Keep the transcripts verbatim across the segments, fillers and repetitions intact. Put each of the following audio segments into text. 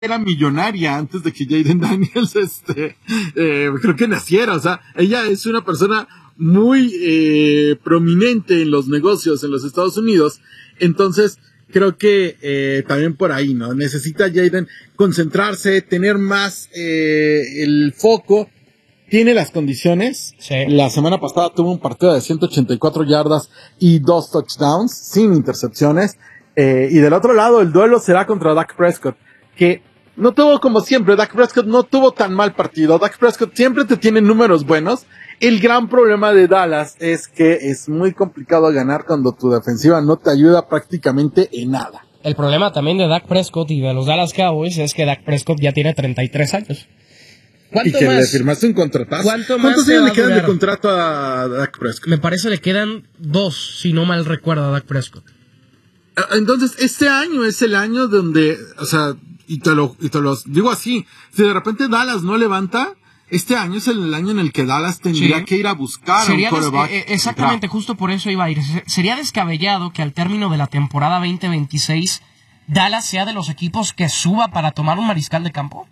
era millonaria antes de que Jayden Daniels, este, eh, creo que naciera. O sea, ella es una persona muy eh, prominente en los negocios en los Estados Unidos. Entonces, creo que eh, también por ahí, ¿no? Necesita Jayden concentrarse, tener más eh, el foco. Tiene las condiciones. Sí. La semana pasada tuvo un partido de ciento ochenta y cuatro yardas y dos touchdowns, sin intercepciones. Eh, y del otro lado, el duelo será contra Dak Prescott, que no tuvo como siempre. Dak Prescott no tuvo tan mal partido. Dak Prescott siempre te tiene números buenos. El gran problema de Dallas es que es muy complicado ganar cuando tu defensiva no te ayuda prácticamente en nada. El problema también de Dak Prescott y de los Dallas Cowboys es que Dak Prescott ya tiene treinta y tres años. Y que más? Le firmaste un contratazo. ¿Cuánto ¿Cuántos más años va le quedan durar? de contrato a Dak Prescott? Me parece le quedan dos, si no mal recuerdo, a Dak Prescott. Entonces, este año es el año donde, o sea, y te lo, y te lo digo así, si de repente Dallas no levanta, este año es el año en el que Dallas tendría Sí. que ir a buscar Sería a un des- quarterback. eh, exactamente, justo por eso iba a ir. Se- Sería descabellado que al término de la temporada veinte veintiséis Dallas sea de los equipos que suba para tomar un mariscal de campo.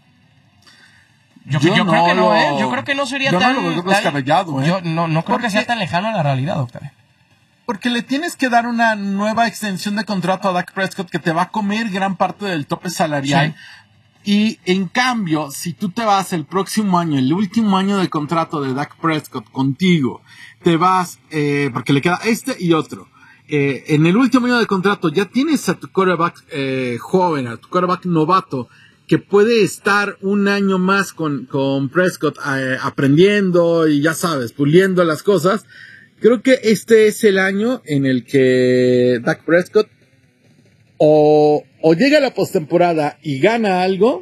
Yo, yo, Yo creo no que no, lo- ¿eh? Yo creo que no sería yo no tan... lo veo tan- descabellado, ¿eh? Yo no, no creo que Porque- sea tan lejano a la realidad, doctor. Porque le tienes que dar una nueva extensión de contrato a Dak Prescott que te va a comer gran parte del tope salarial. Y en cambio, si tú te vas el próximo año, el último año de contrato de Dak Prescott contigo, te vas, eh, porque le queda este y otro. Eh, en el último año de contrato ya tienes a tu quarterback eh, joven, a tu quarterback novato, que puede estar un año más con, con Prescott eh, aprendiendo y ya sabes, puliendo las cosas. Creo que este es el año en el que Dak Prescott o, o llega a la postemporada y gana algo,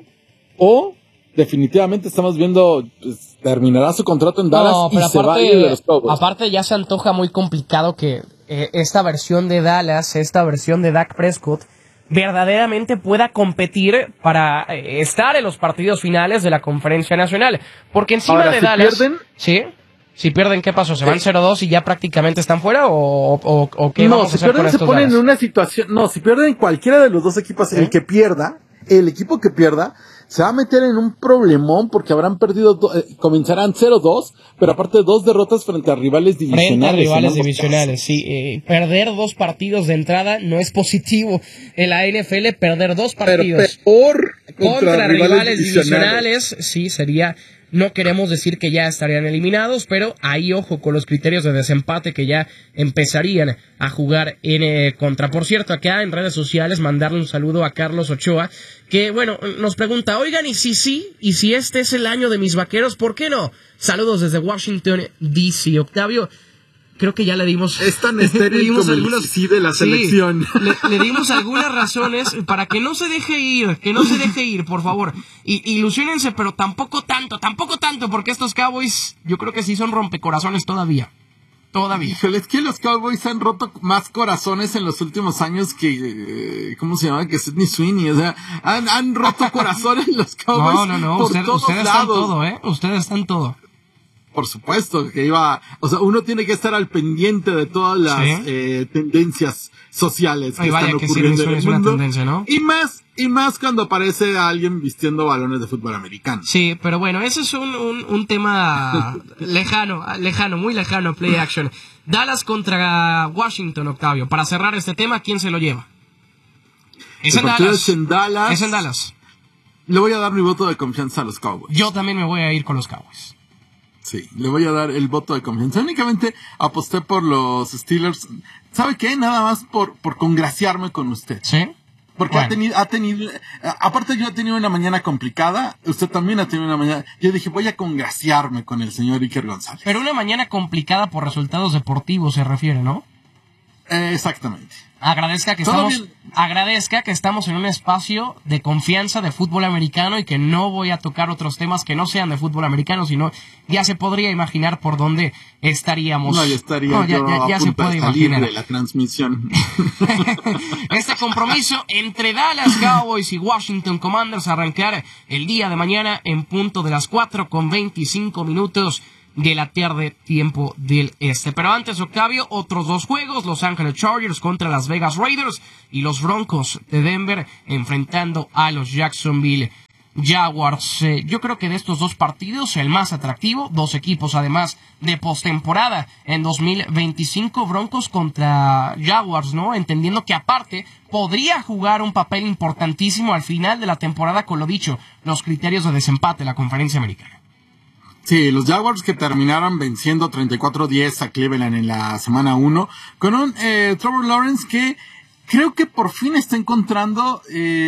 o definitivamente estamos viendo, pues, terminará su contrato en Dallas No, y pero se va a ir aparte, de los Cowboys. aparte ya se antoja muy complicado que eh, esta versión de Dallas, esta versión de Dak Prescott, verdaderamente pueda competir para eh, estar en los partidos finales de la Conferencia Nacional. Porque encima Ahora, de si Dallas... pierden- ¿Sí? Si pierden, ¿qué pasó? ¿Se van Eh. cero dos y ya prácticamente están fuera? ¿O, o, o qué No, vamos a si hacer con pierden se estos ponen en Dallas? una situación, no, si pierden cualquiera de los dos equipos, ¿Eh? el que pierda, el equipo que pierda, se va a meter en un problemón porque habrán perdido, do- eh, comenzarán cero dos, pero aparte dos derrotas frente a rivales divisionales. Frente a rivales en ambos divisionales, sí. Eh, perder dos partidos de entrada no es positivo. En la N F L, perder dos casos. Pero partidos peor contra, rivales, divisionales, sí, sería... No queremos decir que ya estarían eliminados, pero ahí ojo con los criterios de desempate que ya empezarían a jugar en eh, contra. Por cierto, acá en redes sociales mandarle un saludo a Carlos Ochoa, que bueno, nos pregunta, oigan, y si sí, y si este es el año de mis vaqueros, ¿por qué no? Saludos desde Washington, D C Octavio, creo que ya le dimos... Es tan estéril le dimos como el algunos- sí de la Sí, selección. le, le dimos algunas razones para que no se deje ir, que no se deje ir, por favor. Y ilusionense, pero tampoco tanto, tampoco tanto, porque estos Cowboys, yo creo que sí son rompecorazones todavía. Todavía. Híjole, es que los Cowboys han roto más corazones en los últimos años que, eh, ¿cómo se llama? Que Sidney Sweeney, o sea, han, han roto corazones los Cowboys No, no, no, por usted- todos ustedes están lados. todo, ¿eh? Ustedes están todo. Por supuesto que iba, o sea, uno tiene que estar al pendiente de todas las Sí. eh, tendencias sociales que Ay, vaya están que ocurriendo sí, en el es una mundo. tendencia, ¿no? Y más, y más cuando aparece alguien vistiendo balones de fútbol americano. Sí, pero bueno, ese es un, un, un tema lejano, lejano, muy lejano, play action. Dallas contra Washington, Octavio. Para cerrar este tema, ¿quién se lo lleva? Es El en partido Dallas. es en Dallas. Es en Dallas. Le voy a dar mi voto de confianza a los Cowboys. Yo también me voy a ir con los Cowboys. Sí, le voy a dar el voto de confianza. Únicamente aposté por los Steelers. ¿Sabe qué? Nada más por, por congraciarme con usted. ¿Sí? Porque Bueno. ha tenido, ha tenido, aparte yo he tenido una mañana complicada, usted también ha tenido una mañana, yo dije voy a congraciarme con el señor Iker González. Pero una mañana complicada por resultados deportivos se refiere, ¿no? Eh, exactamente. Agradezca que Todo estamos, bien. agradezca que estamos en un espacio de confianza de fútbol americano y que no voy a tocar otros temas que no sean de fútbol americano, sino ya se podría imaginar por dónde estaríamos. No, ya estaría No, ya, yo ya- ya a se punto puede de salir imaginar. de la transmisión. Este compromiso entre Dallas Cowboys y Washington Commanders arrancar el día de mañana en punto de las cuatro con veinticinco minutos de la tarde tiempo del este. Pero antes, Octavio, otros dos juegos, Los Ángeles Chargers contra Las Vegas Raiders y los Broncos de Denver enfrentando a los Jacksonville Jaguars. Eh, yo creo que de estos dos partidos, el más atractivo, dos equipos además de postemporada en dos mil veinticinco, Broncos contra Jaguars, ¿no? Entendiendo que aparte podría jugar un papel importantísimo al final de la temporada, con lo dicho, los criterios de desempate de la Conferencia Americana. Sí, los Jaguars que terminaron venciendo treinta y cuatro a diez a Cleveland en la semana uno, con un eh, Trevor Lawrence que creo que por fin está encontrando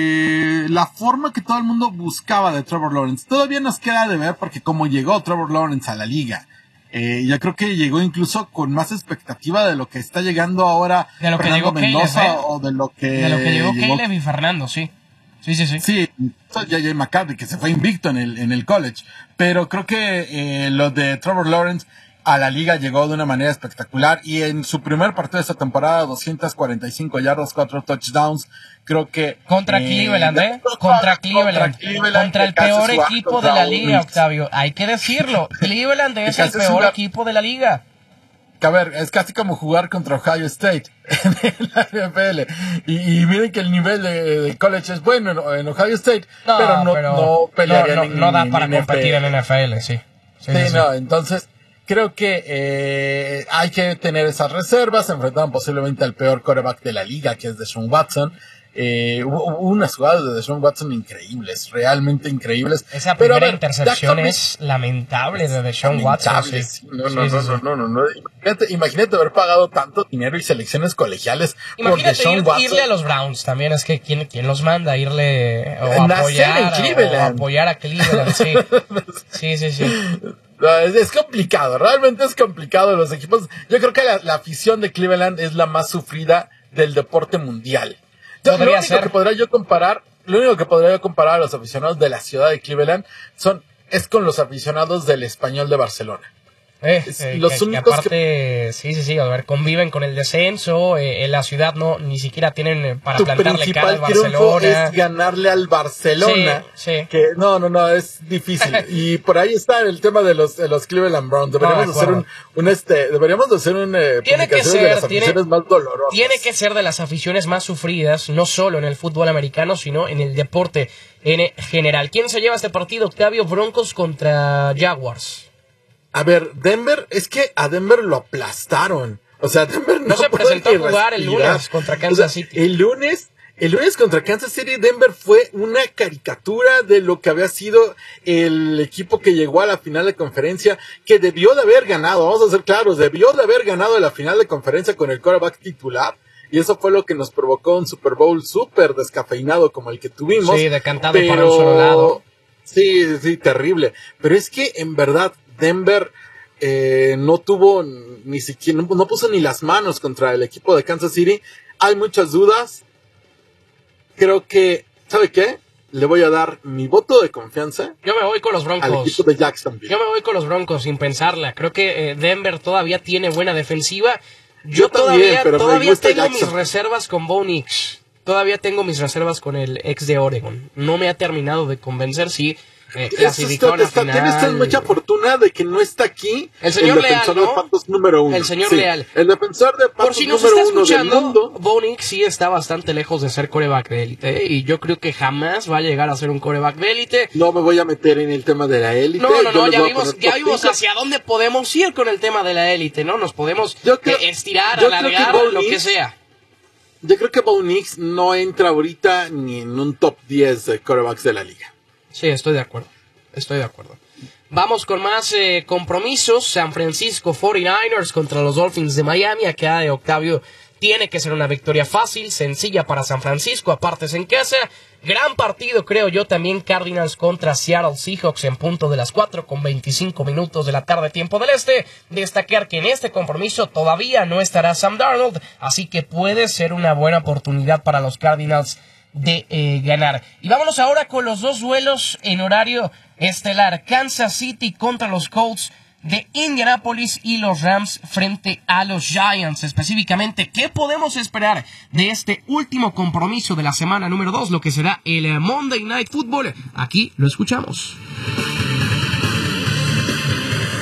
eh, la forma que todo el mundo buscaba de Trevor Lawrence. Todavía nos queda de ver porque como llegó Trevor Lawrence a la liga, eh, yo creo que llegó incluso con más expectativa de lo que está llegando ahora de lo que Fernando llegó Mendoza Caleb, ¿eh? o de lo que de lo que llegó, llegó Caleb y Fernando, sí. Sí, sí, sí. Sí, J J McCarthy, que se fue invicto en el, en el college. Pero creo que eh, lo de Trevor Lawrence a la liga llegó de una manera espectacular. Y en su primer partido de esta temporada, doscientas cuarenta y cinco yardas, cuatro touchdowns. Creo que... Contra eh, Cleveland, ¿eh? Contra Cleveland. Contra, Cleveland, contra el peor equipo de la liga, Octavio. Hay que decirlo. Cleveland es el peor una... equipo de la liga. Que a ver, es casi como jugar contra Ohio State en la N F L. Y, y miren que el nivel de, de college es bueno en, en Ohio State, no, pero no, pero no pelearía no, no, en, no da en, para en competir en N F L, sí. Sí, sí, sí, no, sí. entonces creo que eh, hay que tener esas reservas. Se enfrentaron posiblemente al peor quarterback de la liga, que es Deshaun Watson. Eh, hubo, hubo unas jugadas de Deshaun Watson increíbles, realmente increíbles. Esa primera pero, ver, intercepción Jackson es lamentable de Deshaun Watson. Sí. Sí. No, no, sí, no, sí, no, no, no, no, no. Imagínate, imagínate haber pagado tanto dinero y selecciones colegiales imagínate por Deshaun ir, Watson. Irle a los Browns también, es que ¿quién, quién los manda a irle o apoyar, o apoyar a Cleveland? Sí, sí, sí, sí. No, es, es complicado, realmente es complicado los equipos. Yo creo que la, la afición de Cleveland es la más sufrida del deporte mundial. Yo, lo único ser. que podría yo comparar, lo único que podría yo comparar a los aficionados de la ciudad de Cleveland son, es con los aficionados del Español de Barcelona. Eh, eh, los que, únicos que aparte, que... sí, sí, sí, a ver, conviven con el descenso, eh, en la ciudad no, ni siquiera tienen para tu plantarle cara al Barcelona. Triunfo es ganarle al Barcelona, sí, sí. que no, no, no, es difícil. Y por ahí está el tema de los, de los Cleveland Browns. Deberíamos no, de hacer un, un este, deberíamos de hacer un eh, tiene que ser, de las aficiones tiene, más dolorosas. Tiene que ser de las aficiones más sufridas, no solo en el fútbol americano, sino en el deporte en general. ¿Quién se lleva este partido, Octavio? Broncos contra Jaguars. A ver, Denver, es que a Denver lo aplastaron. O sea, Denver no, no se presentó a jugar el lunes contra Kansas City. O sea, el lunes, el lunes contra Kansas City, Denver fue una caricatura de lo que había sido el equipo que llegó a la final de conferencia, que debió de haber ganado, vamos a ser claros, debió de haber ganado la final de conferencia con el quarterback titular. Y eso fue lo que nos provocó un Super Bowl súper descafeinado como el que tuvimos. Sí, decantado pero... para un solo lado. Sí, sí, terrible. Pero es que, en verdad, Denver eh, no tuvo ni siquiera, no, no puso ni las manos contra el equipo de Kansas City. Hay muchas dudas. Creo que, ¿sabe qué? Le voy a dar mi voto de confianza. Yo me voy con los Broncos. Al equipo de Jacksonville. Yo me voy con los Broncos sin pensarla. Creo que eh, Denver todavía tiene buena defensiva. Yo, Yo también, todavía, pero todavía me gusta tengo Jackson. mis reservas con Bo Nix. Todavía tengo mis reservas con el ex de Oregon. No me ha terminado de convencer, sí. Eh, clasificó está, está, tienes tan mucha fortuna de que no está aquí el señor el defensor Leal, ¿no? de Patos número uno. El señor sí, Leal. El defensor de Patos Por si nos número está uno escuchando, del mundo. Bo Nix sí está bastante lejos de ser coreback de élite, ¿eh? Y yo creo que jamás va a llegar a ser un coreback de élite. No me voy a meter en el tema de la élite. No, no, no, ya vimos, ya vimos hacia dónde podemos ir con el tema de la élite, ¿no? Nos podemos creo, eh, estirar, alargar, que lo que sea. Yo creo que Bo Nix no entra ahorita ni en un top diez de corebacks de la liga. Sí, estoy de acuerdo. Estoy de acuerdo. Vamos con más eh, compromisos. San Francisco cuarenta y nueve ers contra los Dolphins de Miami. Acá de Octavio tiene que ser una victoria fácil, sencilla para San Francisco. Aparte es en casa. Gran partido, creo yo, también Cardinals contra Seattle Seahawks en punto de las cuatro con veinticinco minutos de la tarde, tiempo del este. Destacar que en este compromiso todavía no estará Sam Darnold, así que puede ser una buena oportunidad para los Cardinals de eh, ganar. Y vámonos ahora con los dos duelos en horario estelar. Kansas City contra los Colts de Indianapolis y los Rams frente a los Giants. Específicamente, ¿qué podemos esperar de este último compromiso de la semana número dos? Lo que será el Monday Night Football. Aquí lo escuchamos.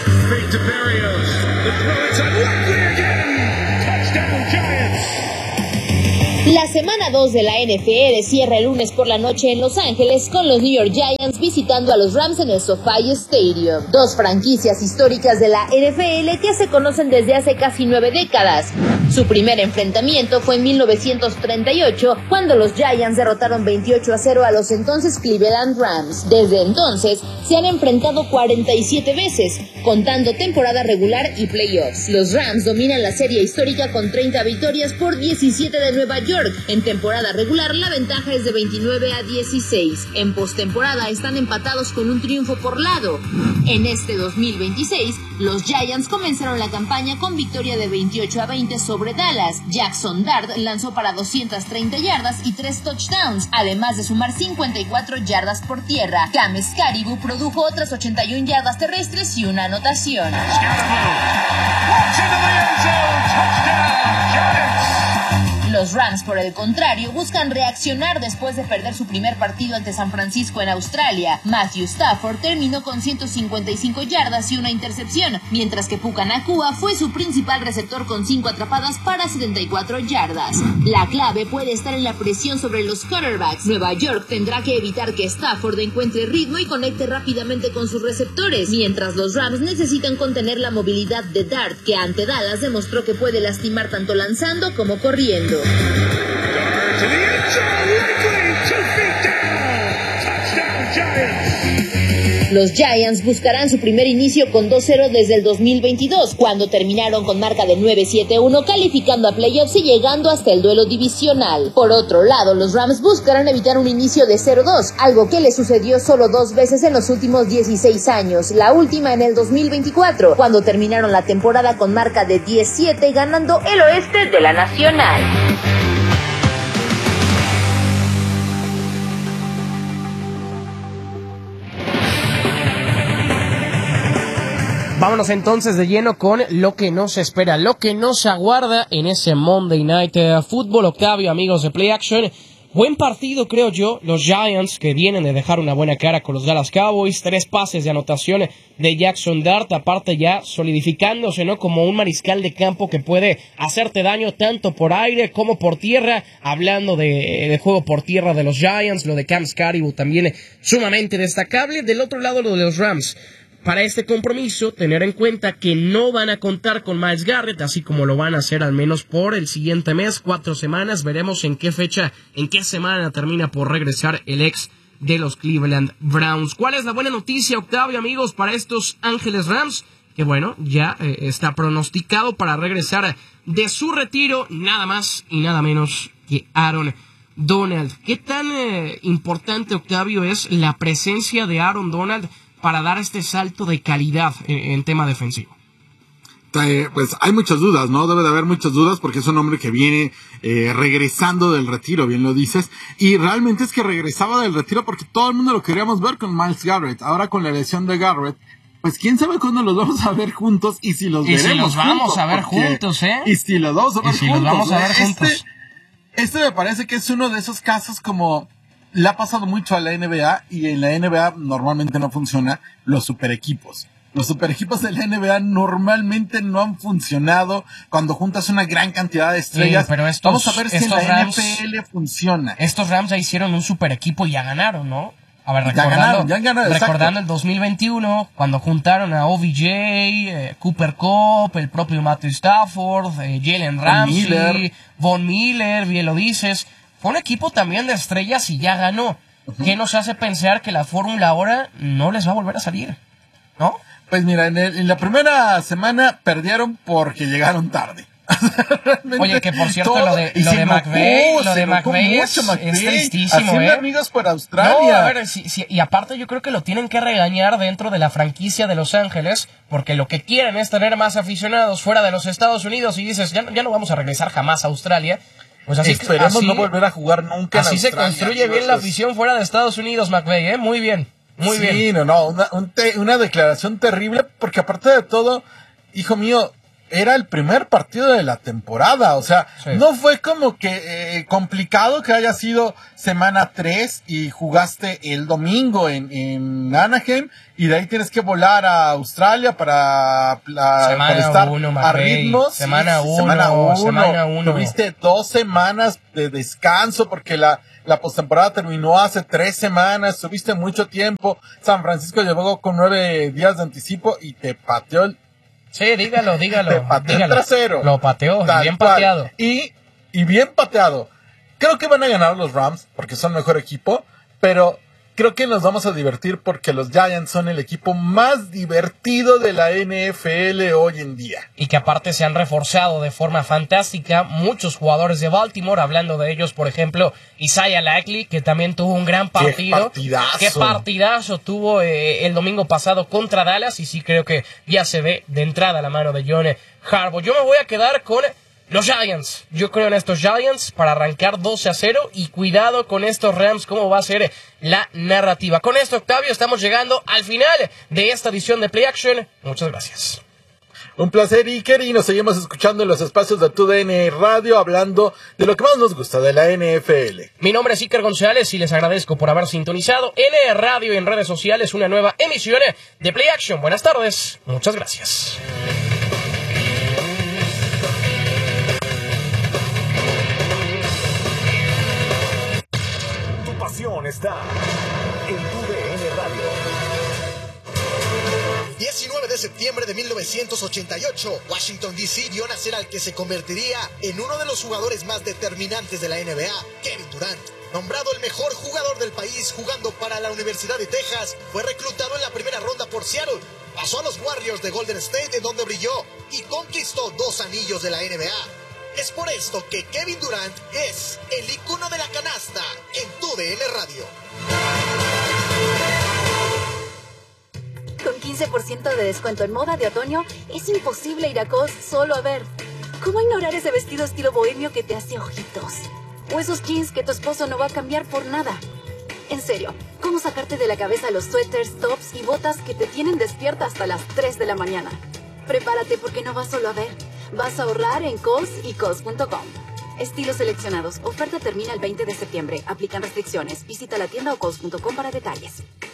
to Berrios. The throw is unlikely again. Touchdown Giants. La semana dos de la N F L cierra el lunes por la noche en Los Ángeles con los New York Giants visitando a los Rams en el SoFi Stadium. Dos franquicias históricas de la N F L que se conocen desde hace casi nueve décadas. Su primer enfrentamiento fue en mil novecientos treinta y ocho, cuando los Giants derrotaron veintiocho a cero a los entonces Cleveland Rams. Desde entonces, se han enfrentado cuarenta y siete veces, contando temporada regular y playoffs. Los Rams dominan la serie histórica con treinta victorias por diecisiete de Nueva York. En temporada regular, la ventaja es de veintinueve a dieciséis. En postemporada, están empatados con un triunfo por lado. En este dos mil veintiséis, los Giants comenzaron la campaña con victoria de veintiocho a veinte sobre Dallas. Jackson Dart lanzó para doscientas treinta yardas y tres touchdowns, además de sumar cincuenta y cuatro yardas por tierra. Cam Caribou produjo otras ochenta y una yardas terrestres y una anotación. Los Rams, por el contrario, buscan reaccionar después de perder su primer partido ante San Francisco en Australia. Matthew Stafford terminó con ciento cincuenta y cinco yardas y una intercepción, mientras que Puka Nacua fue su principal receptor con cinco atrapadas para setenta y cuatro yardas. La clave puede estar en la presión sobre los quarterbacks. Nueva York tendrá que evitar que Stafford encuentre ritmo y conecte rápidamente con sus receptores, mientras los Rams necesitan contener la movilidad de Dart, que ante Dallas demostró que puede lastimar tanto lanzando como corriendo. Dart to the end zone, likely two feet down. Touchdown Giants. Los Giants buscarán su primer inicio con dos cero desde el dos mil veintidós, cuando terminaron con marca de nueve siete uno, calificando a playoffs y llegando hasta el duelo divisional. Por otro lado, los Rams buscarán evitar un inicio de cero dos, algo que les sucedió solo dos veces en los últimos dieciséis años, la última en el dos mil veinticuatro, cuando terminaron la temporada con marca de diez siete, ganando el oeste de la Nacional. Vámonos entonces de lleno con lo que nos espera, lo que nos aguarda en ese Monday Night Football. Octavio, amigos de Play Action, buen partido creo yo. Los Giants, que vienen de dejar una buena cara con los Dallas Cowboys, tres pases de anotación de Jackson Dart, aparte ya solidificándose, ¿no?, como un mariscal de campo que puede hacerte daño tanto por aire como por tierra. Hablando de, de juego por tierra de los Giants, lo de Cam Caribou también sumamente destacable. Del otro lado, lo de los Rams. Para este compromiso, tener en cuenta que no van a contar con Myles Garrett, así como lo van a hacer al menos por el siguiente mes, cuatro semanas. Veremos en qué fecha, en qué semana termina por regresar el ex de los Cleveland Browns. ¿Cuál es la buena noticia, Octavio, amigos, para estos Ángeles Rams? Que bueno, ya eh, está pronosticado para regresar de su retiro, nada más y nada menos que Aaron Donald. ¿Qué tan eh, importante, Octavio, es la presencia de Aaron Donald para dar este salto de calidad en, en tema defensivo? Eh, pues hay muchas dudas, ¿no? Debe de haber muchas dudas porque es un hombre que viene eh, regresando del retiro, bien lo dices, y realmente es que regresaba del retiro porque todo el mundo lo queríamos ver con Myles Garrett. Ahora con la lesión de Garrett, pues quién sabe cuándo los vamos a ver juntos y si los y veremos si los vamos juntos, a ver porque, juntos, ¿eh? Y si los vamos a ver y si juntos. los vamos a ver este, juntos. Este me parece que es uno de esos casos como le ha pasado mucho a la N B A, y en la N B A normalmente no funciona los super equipos. Los super equipos de la N B A normalmente no han funcionado cuando juntas una gran cantidad de estrellas. Sí, pero estos, vamos a ver si en la Rams, N F L funciona. Estos Rams ya hicieron un super equipo y ya ganaron, ¿no? A ver, recordando, ya ganaron, ya ganaron, recordando el dos mil veintiuno, cuando juntaron a O B J, eh, Cooper Kupp, el propio Matthew Stafford, eh, Jalen Ramsey, Miller. Von Miller, bien lo dices. Fue un equipo también de estrellas y ya ganó. Uh-huh. ¿Qué nos hace pensar que la fórmula ahora no les va a volver a salir? ¿No? Pues mira, en, el, en la primera semana perdieron porque llegaron tarde. Oye, que por cierto, todo, lo de, lo de McVay, lo de McVay es, es tristísimo, haciendo ¿eh? amigos por Australia. No, a ver, si, si, y aparte yo creo que lo tienen que regañar dentro de la franquicia de Los Ángeles, porque lo que quieren es tener más aficionados fuera de los Estados Unidos, y dices, ya, ya no vamos a regresar jamás a Australia. Pues así, esperemos así, no volver a jugar nunca así en se Australia, construye bien la afición fuera de Estados Unidos, McVay, ¿eh? Muy bien, muy sí, bien. Sí, no, no, una, un te, una declaración terrible, porque aparte de todo, hijo mío, era el primer partido de la temporada, o sea, sí. no fue como que eh, complicado que haya sido semana tres y jugaste el domingo en, en Anaheim y de ahí tienes que volar a Australia para, la, para estar uno, a ritmos. Semana sí, uno, semana uno, semana uno. Tuviste dos semanas de descanso porque la, la postemporada terminó hace tres semanas, tuviste mucho tiempo. San Francisco llegó con nueve días de anticipo y te pateó el Sí, dígalo, dígalo. Te pateó dígalo. el trasero. Lo pateó, Tal bien cual. pateado. Y, y bien pateado. Creo que van a ganar los Rams porque son mejor equipo, pero creo que nos vamos a divertir porque los Giants son el equipo más divertido de la N F L hoy en día. Y que aparte se han reforzado de forma fantástica muchos jugadores de Baltimore, hablando de ellos, por ejemplo, Isaiah Likely, que también tuvo un gran partido. ¡Qué partidazo! ¡Qué partidazo tuvo eh, el domingo pasado contra Dallas! Y sí creo que ya se ve de entrada la mano de John Harbaugh. Yo me voy a quedar con los Giants. Yo creo en estos Giants para arrancar doce a cero y cuidado con estos Rams, cómo va a ser la narrativa. Con esto, Octavio, estamos llegando al final de esta edición de Play Action. Muchas gracias. Un placer, Iker, y nos seguimos escuchando en los espacios de tu D N Radio hablando de lo que más nos gusta de la N F L. Mi nombre es Iker González y les agradezco por haber sintonizado N Radio y en redes sociales una nueva emisión de Play Action. Buenas tardes, muchas gracias. Está en tu D N Radio. diecinueve de septiembre de mil novecientos ochenta y ocho, Washington D C vio nacer al que se convertiría en uno de los jugadores más determinantes de la N B A, Kevin Durant. Nombrado el mejor jugador del país jugando para la Universidad de Texas, fue reclutado en la primera ronda por Seattle. Pasó a los Warriors de Golden State, en donde brilló y conquistó dos anillos de la N B A. Es por esto que Kevin Durant es el icono de la canasta en tu D N Radio. Con quince por ciento de descuento en moda de otoño, es imposible ir a Cos solo a ver. ¿Cómo ignorar ese vestido estilo bohemio que te hace ojitos? O esos jeans que tu esposo no va a cambiar por nada. En serio, ¿cómo sacarte de la cabeza los suéteres, tops y botas que te tienen despierta hasta las tres de la mañana? Prepárate porque no vas solo a ver. Vas a ahorrar en Cos y Cos punto com. Estilos seleccionados. Oferta termina el veinte de septiembre. Aplican restricciones. Visita la tienda o Cos punto com para detalles.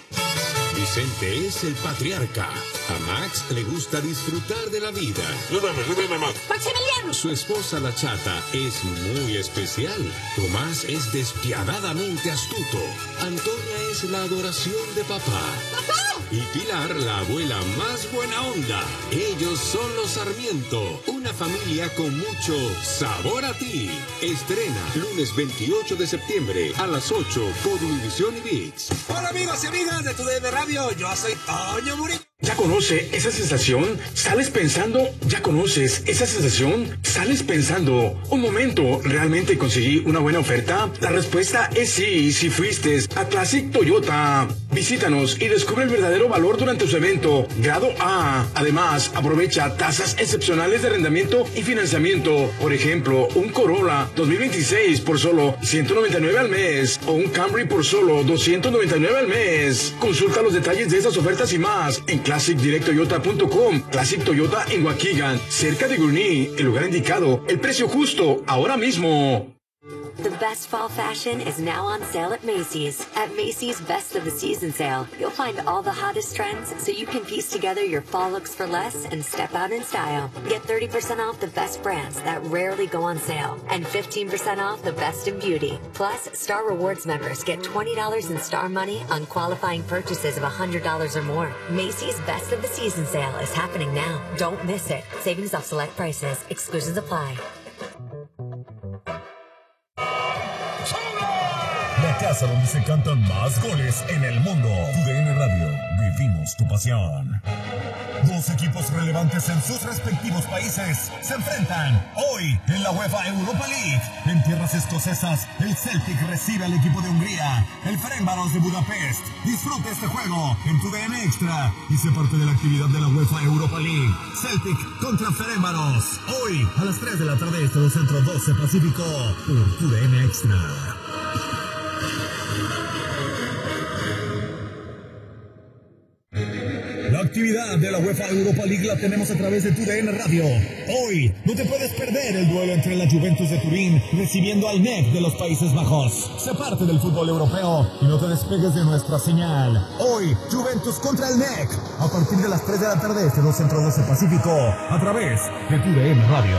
Vicente es el patriarca. A Max le gusta disfrutar de la vida. Ayúdame, ayúdame, Max. ¡Maximiliano! Su esposa, la chata, es muy especial. Tomás es despiadadamente astuto. Antonia es la adoración de papá. ¡Papá! Y Pilar, la abuela más buena onda. Ellos son los Sarmiento, una familia con mucho sabor a ti. Estrena lunes veintiocho de septiembre a las ocho por Univisión y ViX. Hola amigos y amigas de tu D N Radio, yo soy Toño Murillo. ¿Ya conoce esa sensación? ¿Sales pensando? ¿Ya conoces esa sensación? ¿Sales pensando? Un momento, ¿realmente conseguí una buena oferta? La respuesta es sí, si fuiste a Classic Toyota. Visítanos y descubre el verdadero valor durante su evento Grado A. Además, aprovecha tasas excepcionales de arrendamiento y financiamiento. Por ejemplo, un Corolla dos mil veintiséis por solo ciento noventa y nueve al mes o un Camry por solo doscientos noventa y nueve al mes. Consulta los detalles de estas ofertas y más en classic direct toyota punto com. Classic Toyota en Waukegan, cerca de Gurnee, el lugar indicado, el precio justo, ahora mismo. The best fall fashion is now on sale at Macy's. At Macy's Best of the Season sale, you'll find all the hottest trends so you can piece together your fall looks for less and step out in style. Get thirty percent off the best brands that rarely go on sale and fifteen percent off the best in beauty. Plus, Star Rewards members get twenty dollars in Star Money on qualifying purchases of one hundred dollars or more. Macy's Best of the Season sale is happening now. Don't miss it. Savings off select prices. Exclusions apply. La casa donde se cantan más goles en el mundo. Tu D N Radio, vivimos tu pasión. Dos equipos relevantes en sus respectivos países se enfrentan hoy en la UEFA Europa League. En tierras escocesas, el Celtic recibe al equipo de Hungría, el Ferencváros de Budapest. Disfruta este juego en tu D N Extra y sé parte de la actividad de la UEFA Europa League. Celtic contra Ferencváros. Hoy a las tres de la tarde, este centro doce Pacífico, por tu D N Extra. La actividad de la UEFA Europa League la tenemos a través de tu D N Radio. Hoy no te puedes perder el duelo entre la Juventus de Turín recibiendo al N E C de los Países Bajos. Sé parte del fútbol europeo y no te despegues de nuestra señal. Hoy, Juventus contra el N E C. A partir de las tres de la tarde, este dos Centro doce Pacífico, a través de tu D N Radio.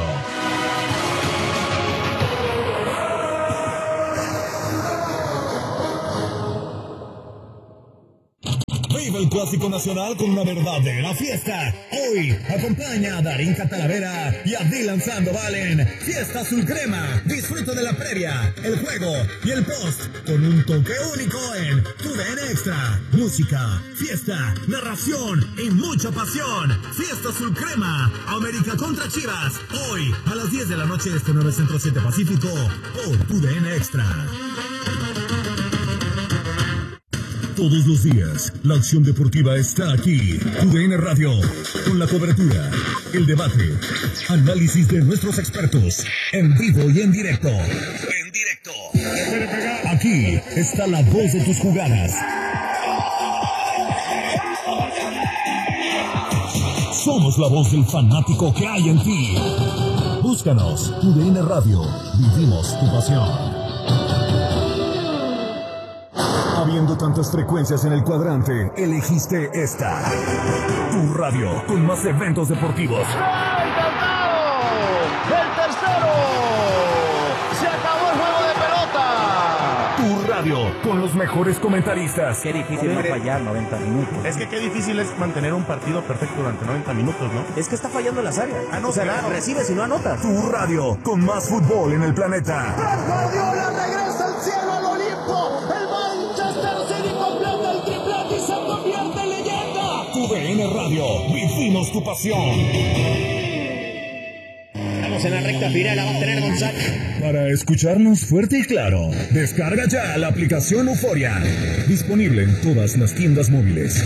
Vive el Clásico Nacional con una verdadera fiesta. Hoy acompaña a Darín Catalavera y a Dylan Sandoval. Fiesta Azul Crema. Disfruta de la previa, el juego y el post con un toque único en tu D N Extra. Música, fiesta, narración y mucha pasión. Fiesta Azul Crema. América contra Chivas. Hoy a las diez de la noche este nueve Centro siete Pacífico por tu D N Extra. Todos los días, la acción deportiva está aquí. Tu D N Radio, con la cobertura, el debate, análisis de nuestros expertos, en vivo y en directo. En directo. Aquí está la voz de tus jugadas. Somos la voz del fanático que hay en ti. Búscanos, Tu D N Radio, vivimos tu pasión. Habiendo tantas frecuencias en el cuadrante, elegiste esta. Tu radio, con más eventos deportivos. ¡El tercero! ¡Se acabó el juego de pelota! Tu radio, con los mejores comentaristas. Qué difícil no fallar noventa minutos. Es que qué difícil es mantener un partido perfecto durante noventa minutos, ¿no? Es que está fallando las áreas. Ah, no, o sea, claro. Recibes y no anotas. Tu radio, con más fútbol en el planeta. ¡Pep Guardiola regresa al cielo al Olimpo! ¡El Manchester City completa el triplete y se convierte en leyenda! Tu D N Radio, vivimos tu pasión. Estamos en la recta final, la va a tener González. Para escucharnos fuerte y claro, descarga ya la aplicación Euforia. Disponible en todas las tiendas móviles.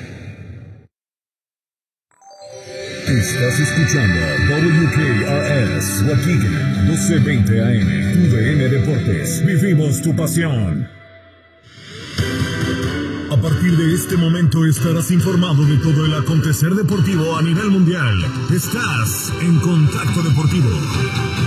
Estás escuchando W K R S Waukegan doce veinte A M. Tu D N Deportes. Vivimos tu pasión. A partir de este momento estarás informado de todo el acontecer deportivo a nivel mundial. Estás en Contacto Deportivo.